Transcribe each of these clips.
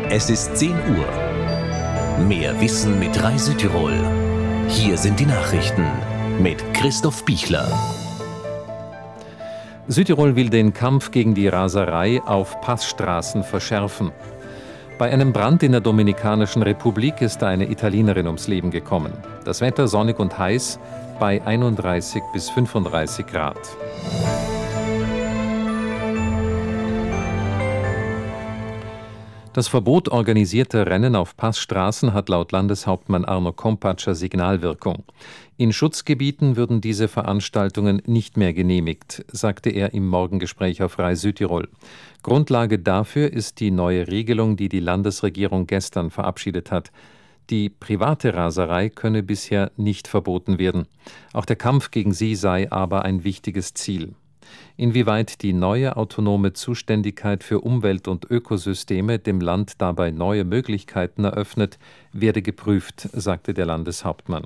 Es ist 10 Uhr. Mehr Wissen mit Rai Südtirol. Hier sind die Nachrichten mit Christoph Bichler. Südtirol will den Kampf gegen die Raserei auf Passstraßen verschärfen. Bei einem Brand in der Dominikanischen Republik ist eine Italienerin ums Leben gekommen. Das Wetter sonnig und heiß bei 31 bis 35 Grad. Das Verbot organisierter Rennen auf Passstraßen hat laut Landeshauptmann Arno Kompatscher Signalwirkung. In Schutzgebieten würden diese Veranstaltungen nicht mehr genehmigt, sagte er im Morgengespräch auf Rai Südtirol. Grundlage dafür ist die neue Regelung, die die Landesregierung gestern verabschiedet hat. Die private Raserei könne bisher nicht verboten werden. Auch der Kampf gegen sie sei aber ein wichtiges Ziel. Inwieweit die neue autonome Zuständigkeit für Umwelt und Ökosysteme dem Land dabei neue Möglichkeiten eröffnet, werde geprüft, sagte der Landeshauptmann.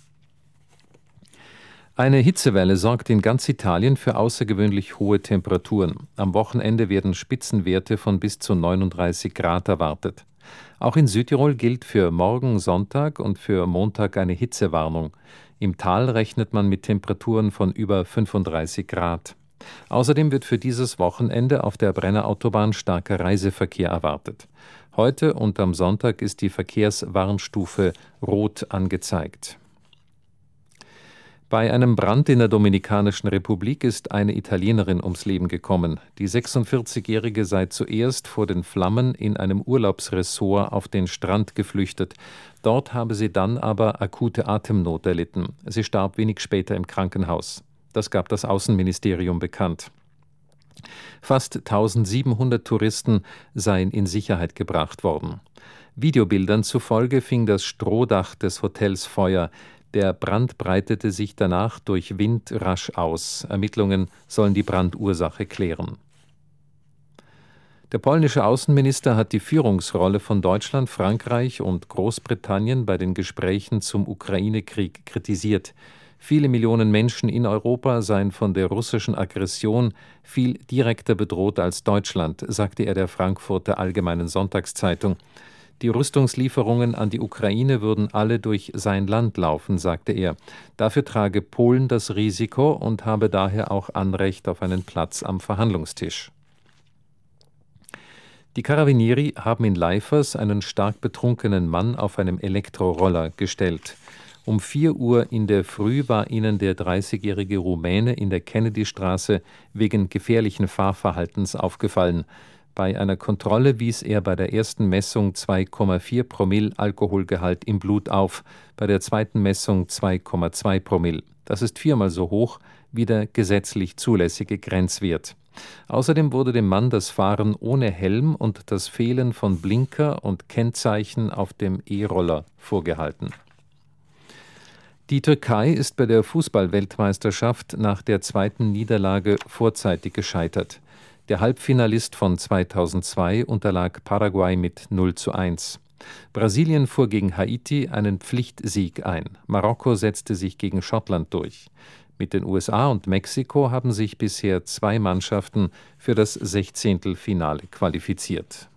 Eine Hitzewelle sorgt in ganz Italien für außergewöhnlich hohe Temperaturen. Am Wochenende werden Spitzenwerte von bis zu 39 Grad erwartet. Auch in Südtirol gilt für morgen Sonntag und für Montag eine Hitzewarnung. Im Tal rechnet man mit Temperaturen von über 35 Grad. Außerdem wird für dieses Wochenende auf der Brennerautobahn starker Reiseverkehr erwartet. Heute und am Sonntag ist die Verkehrswarnstufe Rot angezeigt. Bei einem Brand in der Dominikanischen Republik ist eine Italienerin ums Leben gekommen. Die 46-Jährige sei zuerst vor den Flammen in einem Urlaubsressort auf den Strand geflüchtet. Dort habe sie dann aber akute Atemnot erlitten. Sie starb wenig später im Krankenhaus. Das gab das Außenministerium bekannt. Fast 1700 Touristen seien in Sicherheit gebracht worden. Videobildern zufolge fing das Strohdach des Hotels Feuer. Der Brand breitete sich danach durch Wind rasch aus. Ermittlungen sollen die Brandursache klären. Der polnische Außenminister hat die Führungsrolle von Deutschland, Frankreich und Großbritannien bei den Gesprächen zum Ukraine-Krieg kritisiert. Viele Millionen Menschen in Europa seien von der russischen Aggression viel direkter bedroht als Deutschland, sagte er der Frankfurter Allgemeinen Sonntagszeitung. Die Rüstungslieferungen an die Ukraine würden alle durch sein Land laufen, sagte er. Dafür trage Polen das Risiko und habe daher auch Anrecht auf einen Platz am Verhandlungstisch. Die Carabinieri haben in Leifers einen stark betrunkenen Mann auf einem Elektroroller gestellt. Um 4 Uhr in der Früh war ihnen der 30-jährige Rumäne in der Kennedystraße wegen gefährlichen Fahrverhaltens aufgefallen. Bei einer Kontrolle wies er bei der ersten Messung 2,4 Promille Alkoholgehalt im Blut auf, bei der zweiten Messung 2,2 Promille. Das ist 4-mal so hoch wie der gesetzlich zulässige Grenzwert. Außerdem wurde dem Mann das Fahren ohne Helm und das Fehlen von Blinker und Kennzeichen auf dem E-Roller vorgehalten. Die Türkei ist bei der Fußball-Weltmeisterschaft nach der zweiten Niederlage vorzeitig gescheitert. Der Halbfinalist von 2002 unterlag Paraguay mit 0:1. Brasilien fuhr gegen Haiti einen Pflichtsieg ein. Marokko setzte sich gegen Schottland durch. Mit den USA und Mexiko haben sich bisher 2 Mannschaften für das Sechzehntelfinale qualifiziert.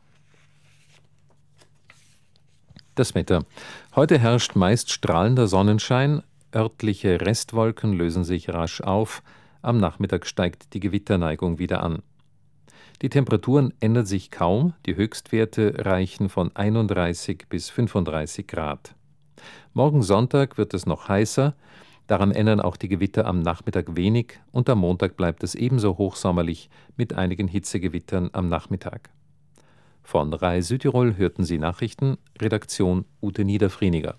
Das Wetter. Heute herrscht meist strahlender Sonnenschein, örtliche Restwolken lösen sich rasch auf, am Nachmittag steigt die Gewitterneigung wieder an. Die Temperaturen ändern sich kaum, die Höchstwerte reichen von 31 bis 35 Grad. Morgen Sonntag wird es noch heißer, daran ändern auch die Gewitter am Nachmittag wenig und am Montag bleibt es ebenso hochsommerlich mit einigen Hitzegewittern am Nachmittag. Von Rai Südtirol hörten Sie Nachrichten, Redaktion Ute Niederfrieniger.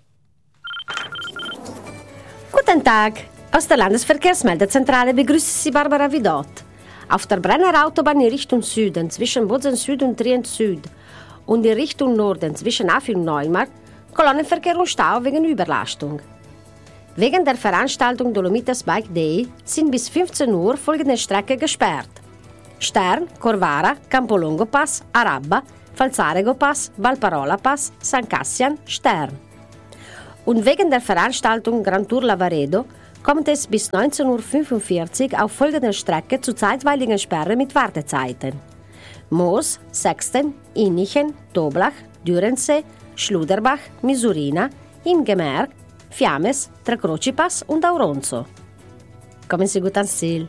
Guten Tag, aus der Landesverkehrsmeldezentrale begrüßt Sie Barbara Vidot. Auf der Brennerautobahn in Richtung Süden zwischen Bozen Süd und Trient Süd und in Richtung Norden zwischen Afing und Neumarkt Kolonnenverkehr und Stau wegen Überlastung. Wegen der Veranstaltung Dolomitas Bike Day sind bis 15 Uhr folgende Strecken gesperrt: Stern, Corvara, Campolongo Pass, Arabba, Falzarego Pass, Valparola Pass, San Cassian, Stern. Und wegen der Veranstaltung Grand Tour Lavaredo kommt es bis 19:45 Uhr auf folgender Strecke zu zeitweiligen Sperren mit Wartezeiten: Moos, Sexten, Innichen, Toblach, Dürensee, Schluderbach, Misurina, Imgemerk, Fiames, Tracrocipas und Auronzo. Kommen Sie gut ans Ziel.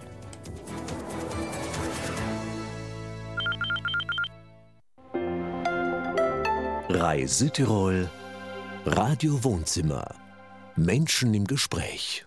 Rai Südtirol, Radio Wohnzimmer. Menschen im Gespräch.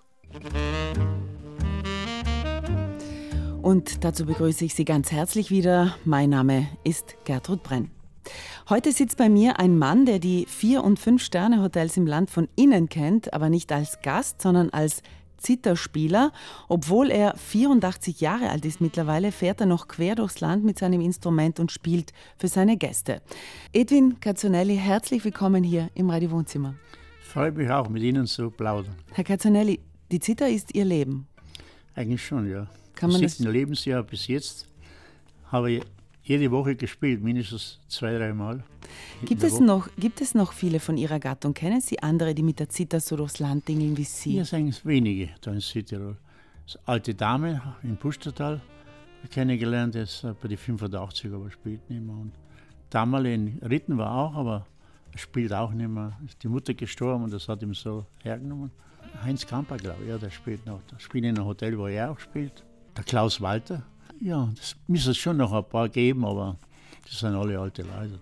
Und dazu begrüße ich Sie ganz herzlich wieder. Mein Name ist Gertrud Brenn. Heute sitzt bei mir ein Mann, der die 4- und 5-Sterne-Hotels im Land von innen kennt, aber nicht als Gast, sondern als Zitherspieler. Obwohl er 84 Jahre alt ist mittlerweile, fährt er noch quer durchs Land mit seinem Instrument und spielt für seine Gäste. Edwin Cazzonelli, herzlich willkommen hier im Radio Wohnzimmer. Freue mich auch, mit Ihnen zu plaudern. Herr Cazzonelli, die Zither ist Ihr Leben. Eigentlich schon, ja. Kann man das? 7. Lebensjahr bis jetzt habe ich jede Woche gespielt, mindestens 2-3 Mal. Gibt es noch viele von Ihrer Gattung? Kennen Sie andere, die mit der Zither so durchs Land dingeln wie Sie? Hier sind eigentlich wenige da in Südtirol. Das alte Dame in Pustertal kennengelernt, das bei die 85 aber spielt nicht mehr. Und damals in Ritten war auch, aber er spielt auch nicht mehr. Ist die Mutter gestorben und das hat ihm so hergenommen. Heinz Kamper, glaube ich, ja, der spielt noch. Der spielt in einem Hotel, wo er auch spielt. Der Klaus Walter. Ja, das müsste es schon noch ein paar geben, aber das sind alle alte Leute.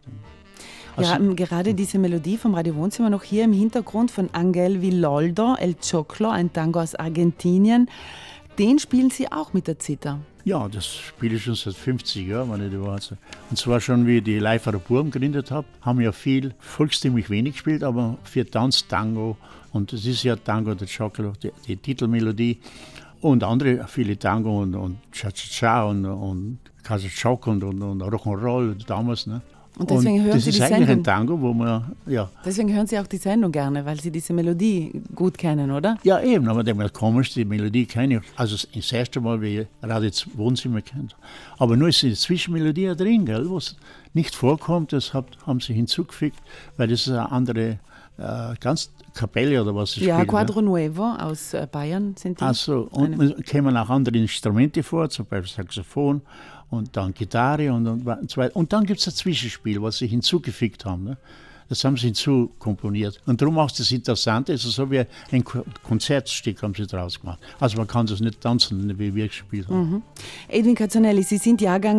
Wir haben gerade diese Melodie vom Radio Wohnzimmer noch hier im Hintergrund von Angel Villoldo, El Choclo, ein Tango aus Argentinien. Den spielen Sie auch mit der Zither? Ja, das spiele ich schon seit 50 Jahren, wenn ich die Wahrheit sage. Und zwar schon, wie ich die Leiferer Burm gegründet habe, haben wir viel, volkstümlich wenig gespielt, aber für Tanz, Tango, und das ist ja Tango, der Choclo, die Titelmelodie. Und andere, viele Tango und Cha-Cha-Cha und Casa-Choc und Rock'n'Roll damals. Ne? Und deswegen hören Sie die Sendung. Das ist eigentlich ein Tango, wo man, ja. Deswegen hören Sie auch die Sendung gerne, weil Sie diese Melodie gut kennen, oder? Ja, eben, aber der komisch, die Melodie kenne ich. Also das erste Mal, wie ich Radio Wohnzimmer kennt. Aber nur ist die Zwischenmelodie drin, gell, was nicht vorkommt, das haben sie hinzugefügt, weil das ist eine andere, ganz Kapelle oder was sie spielen. Ja, Quadro Nuevo aus Bayern sind die. Also, und es kämen auch andere Instrumente vor, zum Beispiel Saxophon und dann Gitarre und so weiter. Und dann gibt es ein Zwischenspiel, was sie hinzugefügt haben. Ne? Das haben sie hinzukomponiert. Und darum auch das Interessante, also so wie ein Konzertstück haben sie draus gemacht. Also man kann das nicht tanzen, wie wir gespielt haben. Mhm. Edwin Cazzonelli, Sie sind Jahrgang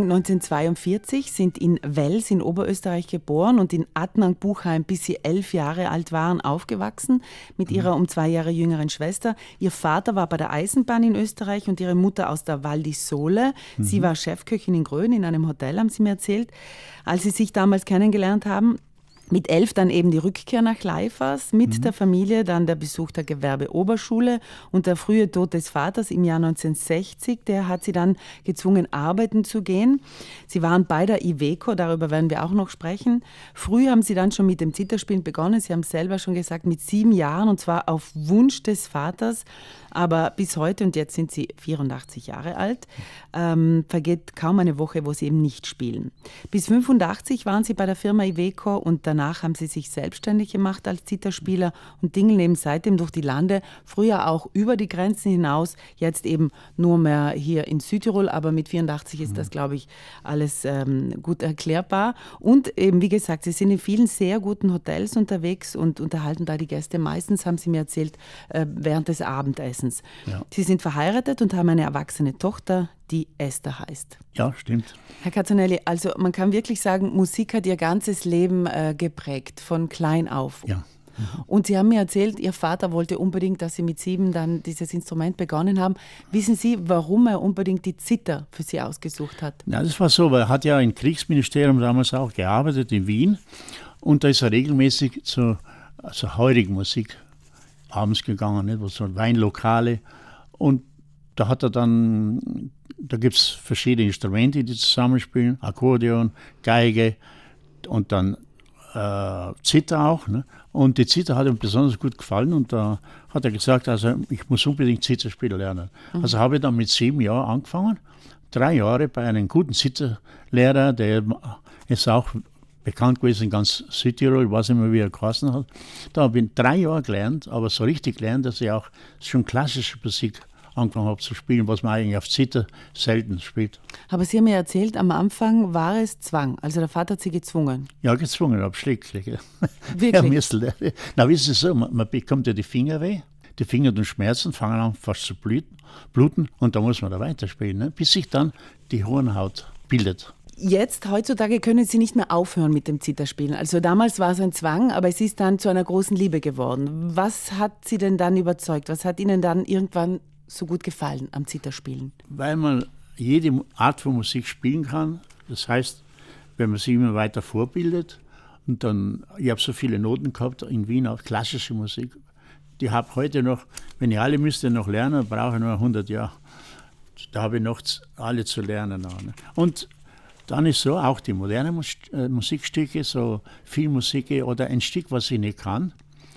1942, sind in Wels in Oberösterreich geboren und in Adnang-Buchheim, bis Sie 11 Jahre alt waren, aufgewachsen mit Ihrer um 2 Jahre jüngeren Schwester. Ihr Vater war bei der Eisenbahn in Österreich und Ihre Mutter aus der Val di Sole. Sie war Chefköchin in Grön in einem Hotel, haben Sie mir erzählt. Als Sie sich damals kennengelernt haben, mit 11 dann eben die Rückkehr nach Leifers mit der Familie, dann der Besuch der Gewerbeoberschule und der frühe Tod des Vaters im Jahr 1960, der hat sie dann gezwungen, arbeiten zu gehen. Sie waren bei der Iveco, darüber werden wir auch noch sprechen. Früh haben sie dann schon mit dem Zitherspielen begonnen, Sie haben es selber schon gesagt, mit 7 Jahren und zwar auf Wunsch des Vaters. Aber bis heute, und jetzt sind Sie 84 Jahre alt, vergeht kaum eine Woche, wo Sie eben nicht spielen. Bis 85 waren Sie bei der Firma Iveco und danach haben Sie sich selbstständig gemacht als Zitherspieler und dingeln eben seitdem durch die Lande, früher auch über die Grenzen hinaus, jetzt eben nur mehr hier in Südtirol, aber mit 84 ist das, glaube ich, alles gut erklärbar. Und eben, wie gesagt, Sie sind in vielen sehr guten Hotels unterwegs und unterhalten da die Gäste. Meistens, haben Sie mir erzählt, während des Abendessens. Ja. Sie sind verheiratet und haben eine erwachsene Tochter, die Esther heißt. Ja, stimmt. Herr Cazzonelli, also man kann wirklich sagen, Musik hat Ihr ganzes Leben geprägt, von klein auf. Ja. Und Sie haben mir erzählt, Ihr Vater wollte unbedingt, dass Sie mit 7 dann dieses Instrument begonnen haben. Wissen Sie, warum er unbedingt die Zither für Sie ausgesucht hat? Ja, das war so, weil er hat ja im Kriegsministerium damals auch gearbeitet in Wien und da ist er regelmäßig zur heurigen Musik abends gegangen, nicht? So Weinlokale. Und da hat er dann, da gibt es verschiedene Instrumente, die zusammenspielen, Akkordeon, Geige und dann Zither auch. Ne? Und die Zither hat ihm besonders gut gefallen und da hat er gesagt, also ich muss unbedingt Zitherspiel lernen. Also habe ich dann mit 7 Jahren angefangen, 3 Jahre bei einem guten Zitherlehrer, der ist auch bekannt gewesen in ganz Südtirol, ich weiß nicht mehr, wie er geheißen hat. Da habe ich 3 Jahre gelernt, aber so richtig gelernt, dass ich auch schon klassische Musik angefangen habe zu spielen, was man eigentlich auf Zither selten spielt. Aber Sie haben mir erzählt, am Anfang war es Zwang. Also der Vater hat Sie gezwungen. Ja, gezwungen, aber schrecklich. Ja. Wirklich? Ja, na, wissen Sie so, man bekommt ja die Finger weh. Die Finger tun Schmerzen, fangen an fast zu bluten und da muss man da weiterspielen, ne? Bis sich dann die Hornhaut bildet. Jetzt, heutzutage, können Sie nicht mehr aufhören mit dem Zitherspielen. Also damals war es ein Zwang, aber es ist dann zu einer großen Liebe geworden. Was hat Sie denn dann überzeugt? Was hat Ihnen dann irgendwann so gut gefallen am Zitherspielen? Weil man jede Art von Musik spielen kann. Das heißt, wenn man sich immer weiter vorbildet und dann, ich habe so viele Noten gehabt in Wien, auch klassische Musik. Die habe heute noch, wenn ich alle müsste noch lernen, brauche ich nur 100 Jahre. Da habe ich noch alle zu lernen. Und dann ist so, auch die modernen Musikstücke, so Filmmusik oder ein Stück, was ich nicht kann.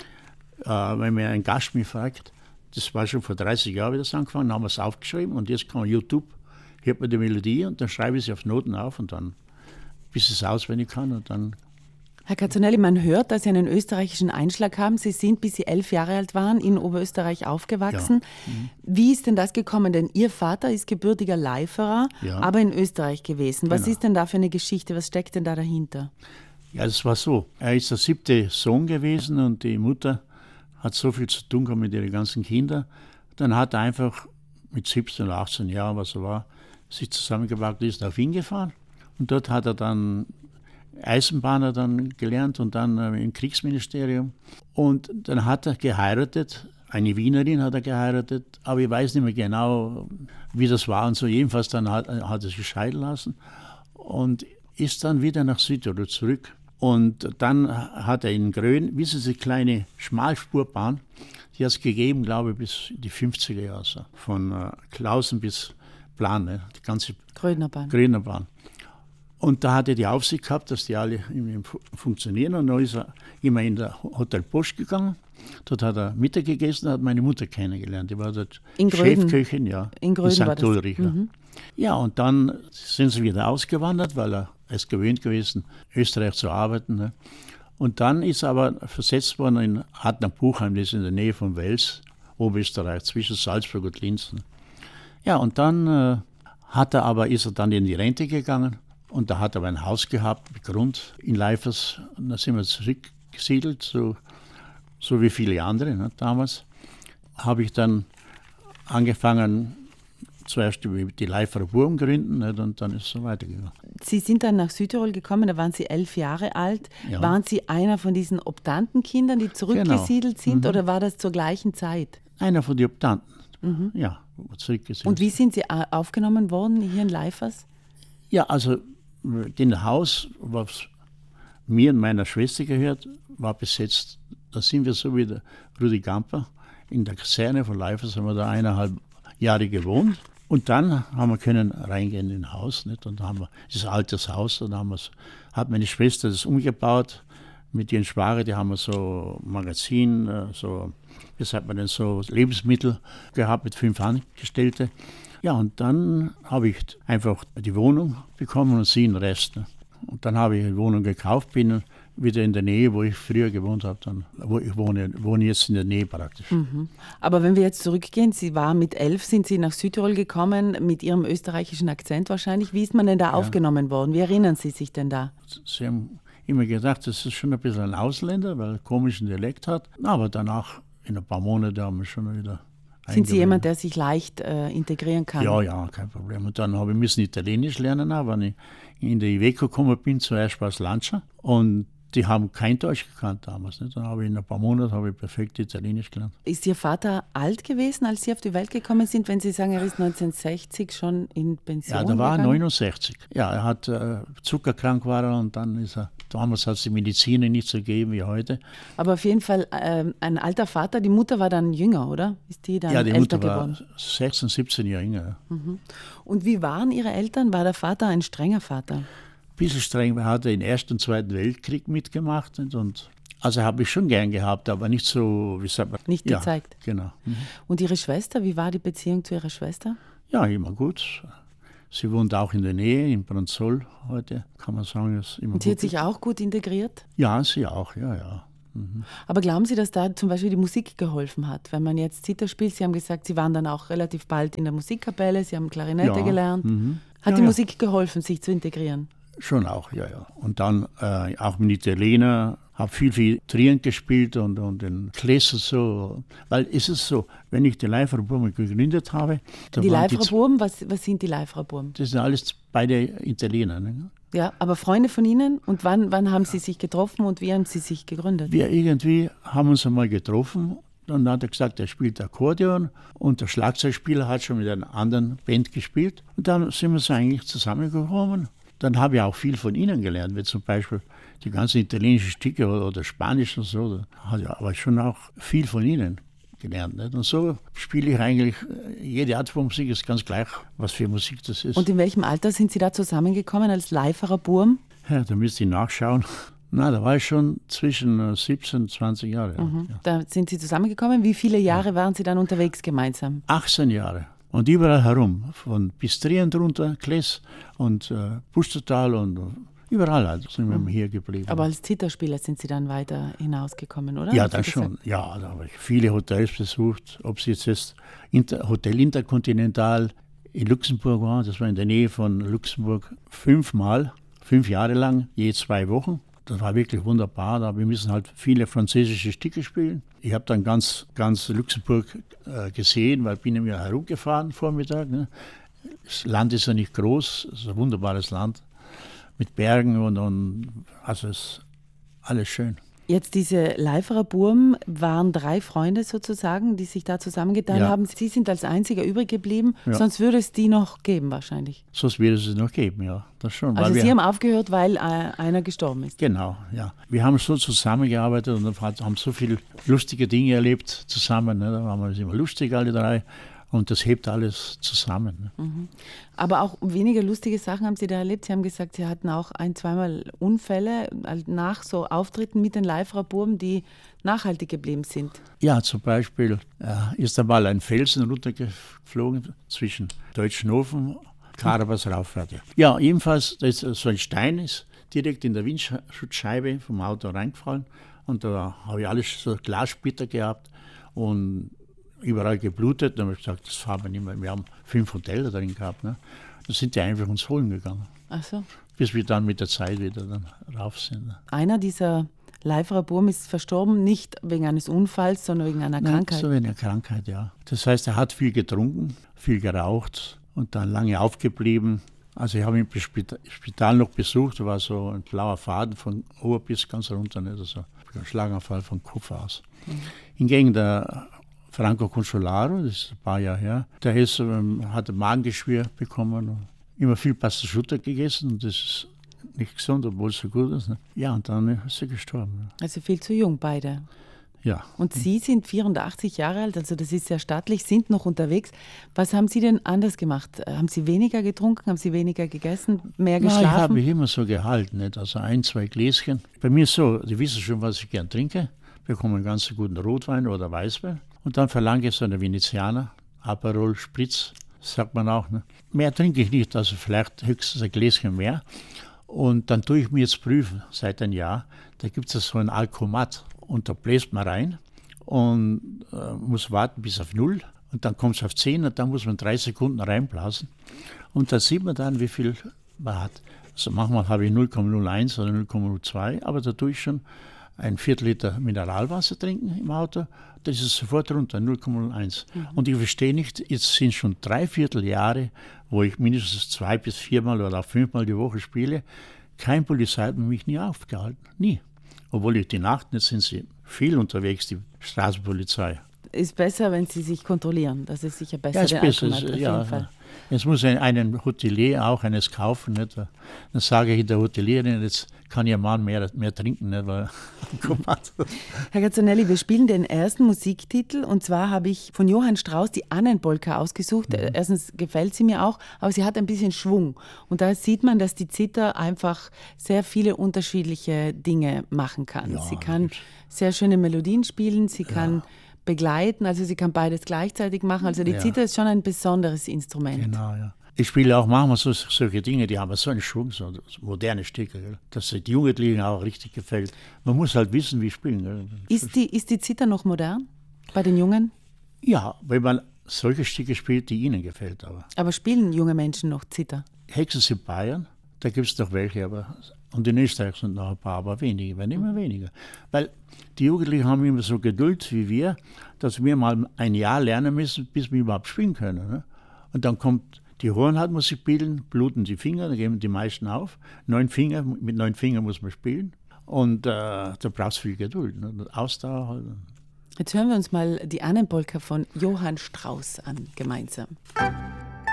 Wenn mir ein Gast mich fragt, das war schon vor 30 Jahren, wie das angefangen, dann haben wir es aufgeschrieben und jetzt kann man YouTube, hört man die Melodie und dann schreibe ich sie auf Noten auf und dann, bis ich es auswendig kann und dann. Herr Cazzonelli, man hört, dass Sie einen österreichischen Einschlag haben. Sie sind, bis Sie 11 Jahre alt waren, in Oberösterreich aufgewachsen. Ja. Wie ist denn das gekommen? Denn Ihr Vater ist gebürtiger Leiferer, aber in Österreich gewesen. Was ist denn da für eine Geschichte? Was steckt denn da dahinter? Ja, das war so. Er ist der 7. Sohn gewesen und die Mutter hat so viel zu tun gehabt mit ihren ganzen Kindern. Dann hat er einfach mit 17 oder 18 Jahren, was er war, sich zusammengepackt, ist nach Wien gefahren. Und dort hat er dann Eisenbahner dann gelernt und dann im Kriegsministerium. Und dann hat er geheiratet, eine Wienerin hat er geheiratet, aber ich weiß nicht mehr genau, wie das war und so. Jedenfalls dann hat er sich scheiden lassen und ist dann wieder nach Südtirol zurück. Und dann hat er in Grön, wissen Sie, kleine Schmalspurbahn, die hat es gegeben, glaube ich, bis in die 50er Jahre, so. Von Klausen bis Plan, ne? Die ganze Gröner Bahn. Und da hat er die Aufsicht gehabt, dass die alle funktionieren. Und dann ist er immer in der Hotel Bosch gegangen. Dort hat er Mittag gegessen, hat meine Mutter kennengelernt. Die war dort Chefköchin, ja, in St. Ulrich. Ja, und dann sind sie wieder ausgewandert, weil er ist gewöhnt gewesen, Österreich zu arbeiten. Ne? Und dann ist er aber versetzt worden in Adnang-Buchheim, das ist in der Nähe von Wels, Oberösterreich, zwischen Salzburg und Linz. Ja, und dann ist er dann in die Rente gegangen. Und da hat er aber ein Haus gehabt mit Grund in Leifers. Und da sind wir zurückgesiedelt, so wie viele andere. Ne? Damals habe ich dann angefangen, zuerst die Leiferer Burgen gründen, ne? Und dann ist es so weitergegangen. Sie sind dann nach Südtirol gekommen, da waren Sie 11 Jahre alt. Ja. Waren Sie einer von diesen Optantenkindern, die zurückgesiedelt sind, oder war das zur gleichen Zeit? Einer von den Optanten, ja, zurückgesiedelt. Und wie sind Sie aufgenommen worden hier in Leifers? Ja, also das Haus, was mir und meiner Schwester gehört, war besetzt. Da sind wir so wie der Rudi Gamper in der Kaserne von Leifers, haben wir da 1,5 Jahre gewohnt. Und dann haben wir können reingehen in ein Haus. Nicht? Und dann haben wir das altes Haus, und dann hat meine Schwester das umgebaut mit ihren Schwager, die haben wir so Magazin, so, wie sagt man denn, so Lebensmittel gehabt mit 5 Angestellten. Ja, und dann habe ich einfach die Wohnung bekommen und sie den Rest. Ne? Und dann habe ich eine Wohnung gekauft, bin wieder in der Nähe, wo ich früher gewohnt habe. Dann, wo ich wohne jetzt in der Nähe praktisch. Mhm. Aber wenn wir jetzt zurückgehen, Sie waren mit 11, sind Sie nach Südtirol gekommen, mit Ihrem österreichischen Akzent wahrscheinlich. Wie ist man denn da aufgenommen worden? Wie erinnern Sie sich denn da? Sie haben immer gedacht, das ist schon ein bisschen ein Ausländer, weil er einen komischen Dialekt hat. Aber danach, in ein paar Monaten, haben wir schon wieder. Sind Sie jemand, der sich leicht integrieren kann? Ja, kein Problem. Und dann habe ich Italienisch lernen, wenn ich in die Iveco gekommen bin, zuerst war es Lancia. Und die haben kein Deutsch gekannt damals. Nicht? Dann habe ich in ein paar Monaten perfekt Italienisch gelernt. Ist Ihr Vater alt gewesen, als Sie auf die Welt gekommen sind, wenn Sie sagen, er ist 1960 schon in Pension gegangen? Ja, da war er 69. Ja, er hat zuckerkrank war er und dann ist er. Damals hat es die Medizin nicht so gegeben wie heute. Aber auf jeden Fall ein alter Vater. Die Mutter war dann jünger, oder? Ist die dann älter Mutter geworden? War 16, 17 Jahre jünger. Mhm. Und wie waren Ihre Eltern? War der Vater ein strenger Vater? Ein bisschen streng. Er hat den Ersten und Zweiten Weltkrieg mitgemacht. Und also habe ich schon gern gehabt, aber nicht so, wie sagt man? Nicht gezeigt. Genau. Mhm. Und Ihre Schwester, wie war die Beziehung zu Ihrer Schwester? Ja, immer gut. Sie wohnt auch in der Nähe, in Brunzoll heute, kann man sagen. Ist immer und sie hat sich auch gut integriert? Ja, sie auch, ja. Aber glauben Sie, dass da zum Beispiel die Musik geholfen hat? Wenn man jetzt Zither spielt, Sie haben gesagt, Sie waren dann auch relativ bald in der Musikkapelle, Sie haben Klarinette gelernt. Hat die Musik geholfen, sich zu integrieren? Schon auch, ja. Und dann auch mit Italiener, habe viel Trient gespielt und den Kläser so. Weil es ist so, wenn ich die Leifra-Burm gegründet habe. Die Leifra-Burm, was sind die Leifra-Burm? Das sind alles beide Italiener. Ne? Ja, aber Freunde von Ihnen? Und wann haben Sie sich getroffen und wie haben Sie sich gegründet? Wir irgendwie haben uns einmal getroffen. Dann hat er gesagt, er spielt Akkordeon und der Schlagzeugspieler hat schon mit einer anderen Band gespielt. Und dann sind wir so eigentlich zusammengekommen. Dann habe ich auch viel von ihnen gelernt, wie zum Beispiel die ganzen italienischen Stücke oder Spanisch und so. Da habe ich aber schon auch viel von ihnen gelernt. Nicht? Und so spiele ich eigentlich, jede Art von Musik ist ganz gleich, was für Musik das ist. Und in welchem Alter sind Sie da zusammengekommen als Leifra Burm? Ja, da müsste ich nachschauen. Na, da war ich schon zwischen 17 und 20 Jahre. Ja. Da sind Sie zusammengekommen. Wie viele Jahre waren Sie dann unterwegs gemeinsam? 18 Jahre. Und überall herum, von bis Trient runter, Kles und Pustertal und überall also sind wir hier geblieben. Aber als Zitherspieler sind Sie dann weiter hinausgekommen, oder? Ja, dann schon. Ja, da habe ich viele Hotels besucht. Ob es jetzt Hotel Intercontinental in Luxemburg war, das war in der Nähe von Luxemburg 5 Jahre lang, je 2 Wochen. Das war wirklich wunderbar. Da wir müssen halt viele französische Stücke spielen. Ich habe dann ganz Luxemburg gesehen, weil ich bin ja herumgefahren Vormittag. Ne? Das Land ist ja nicht groß, es ist ein wunderbares Land mit Bergen und also es ist alles schön. Jetzt diese Leifra Burm waren 3 Freunde sozusagen, die sich da zusammengetan haben. Sie sind als einziger übrig geblieben, sonst würde es die noch geben wahrscheinlich. Sonst würde es noch geben, ja. Das schon. Also Sie haben aufgehört, weil einer gestorben ist. Genau, ja. Wir haben so zusammengearbeitet und haben so viele lustige Dinge erlebt zusammen. Ne? Da waren wir immer lustig, alle 3. Und das hebt alles zusammen. Ne? Aber auch weniger lustige Sachen haben Sie da erlebt. Sie haben gesagt, Sie hatten auch 1-2 Mal Unfälle nach so Auftritten mit den Leifra Burm, die nachhaltig geblieben sind. Ja, zum Beispiel ist einmal ein Felsen runtergeflogen zwischen Deutschenhofen und Karabas Raufwärts. Ja, jedenfalls, das ist so ein Stein ist direkt in der Windschutzscheibe vom Auto reingefallen. Und da habe ich alles so Glassplitter gehabt und überall geblutet. Dann habe ich gesagt, das fahren wir nicht mehr. Wir haben 5 Hotels drin gehabt. Ne? Da sind die einfach uns holen gegangen. Ach so. Bis wir dann mit der Zeit wieder dann rauf sind. Ne? Einer dieser Leifra Burm ist verstorben, nicht wegen eines Unfalls, sondern wegen einer Krankheit. So wegen einer Krankheit, ja. Das heißt, er hat viel getrunken, viel geraucht und dann lange aufgeblieben. Also ich habe ihn im Spital noch besucht, da war so ein blauer Faden von Ohr bis ganz runter, nicht? Also ein Schlaganfall vom Kopf aus. Hingegen der Franco Consolaro, das ist ein paar Jahre her, der hat ein Magengeschwür bekommen, und immer viel Pasta gegessen und das ist nicht gesund, obwohl es so gut ist. Ne? Ja, und dann ist er gestorben. Also viel zu jung beide. Ja. Und Sie sind 84 Jahre alt, also das ist sehr stattlich, sind noch unterwegs. Was haben Sie denn anders gemacht? Haben Sie weniger getrunken, haben Sie weniger gegessen, mehr geschlafen? Ich habe mich immer so gehalten, nicht? Also 1-2 Gläschen. Bei mir ist so, die wissen schon, was ich gern trinke. Ich bekomme einen ganz guten Rotwein oder Weißwein. Und dann verlange ich so eine Venezianer, Aperol Spritz, sagt man auch. Ne? Mehr trinke ich nicht, also vielleicht höchstens ein Gläschen mehr. Und dann tue ich mir jetzt prüfen, seit einem Jahr, da gibt es so ein Alkomat. Und da bläst man rein und muss warten bis auf 0. Und dann kommt es auf 10 und dann muss man 3 Sekunden reinblasen. Und da sieht man dann, wie viel man hat. Also manchmal habe ich 0,01 oder 0,02, aber da tue ich schon ein Viertel-Liter Mineralwasser trinken im Auto. Das ist sofort runter, 0,01. Und ich verstehe nicht, jetzt sind schon 3/4 Jahre, wo ich mindestens 2 bis 4 Mal oder auch 5 Mal die Woche spiele. Kein Polizei hat mich nie aufgehalten, nie. Obwohl ich die Nacht, jetzt sind sie viel unterwegs, die Straßenpolizei. Ist besser, wenn Sie sich kontrollieren. Das ist sicher besser. Ja, ist besser. Auf jeden Fall. Jetzt muss einen Hotelier auch eines kaufen. Nicht? Dann sage ich der Hotelierin, jetzt kann Ihr Mann mehr trinken. Nicht? Weil Herr Gazzonelli, wir spielen den ersten Musiktitel. Und zwar habe ich von Johann Strauss die Annenpolka ausgesucht. Erstens gefällt sie mir auch, aber sie hat ein bisschen Schwung. Und da sieht man, dass die Zither einfach sehr viele unterschiedliche Dinge machen kann. Ja, sie kann sehr schöne Melodien spielen, sie kann begleiten, also sie kann beides gleichzeitig machen. Also die Zither ist schon ein besonderes Instrument. Genau, ja. Ich spiele auch manchmal solche Dinge, die haben so einen Schwung, so moderne Stücke, gell? Dass es den Jugendlichen auch richtig gefällt. Man muss halt wissen, wie spielen. Gell? Ist die Zither noch modern bei den Jungen? Ja, wenn man solche Stücke spielt, die ihnen gefällt. Aber spielen junge Menschen noch Zither? Hexes in Bayern, da gibt es noch welche, und in Österreich sind noch ein paar, aber wenige, werden immer weniger. Weil die Jugendlichen haben immer so Geduld wie wir, dass wir mal ein Jahr lernen müssen, bis wir überhaupt spielen können. Ne? Und dann kommt die Hornhaut, muss ich spielen, bluten die Finger, da geben die meisten auf. Mit 9 Fingern muss man spielen. Und da brauchst du viel Geduld, ne? Ausdauer halt. Jetzt hören wir uns mal die Ahnenpolka von Johann Strauss an, gemeinsam.